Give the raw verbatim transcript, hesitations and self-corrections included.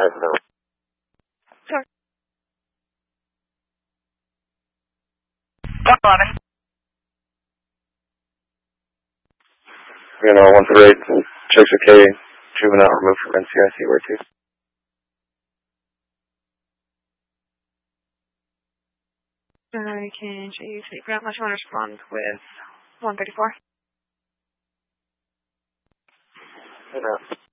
have no. Sorry. one eleven. You know, one through eight, Joseph K, juvenile removed from N C I C, where to? I can you take Grant National respond with one thirty-four. You know.